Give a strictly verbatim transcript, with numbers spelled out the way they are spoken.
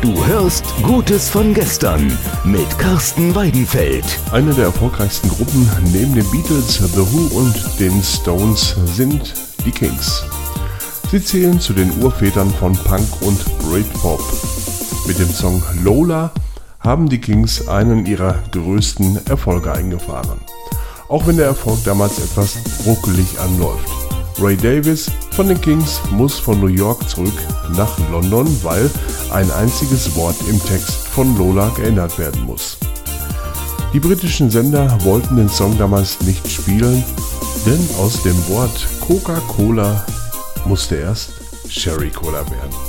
Du hörst Gutes von gestern mit Carsten Weidenfeld. Eine der erfolgreichsten Gruppen neben den Beatles, The Who und den Stones sind die Kings. Sie zählen zu den Urvätern von Punk und Britpop. Mit dem Song Lola haben die Kings einen ihrer größten Erfolge eingefahren. Auch wenn der Erfolg damals etwas ruckelig anläuft. Ray Davies von den Kings muss von New York zurück nach London, weil ein einziges Wort im Text von Lola geändert werden muss. Die britischen Sender wollten den Song damals nicht spielen, denn aus dem Wort Coca-Cola musste erst Sherry Cola werden.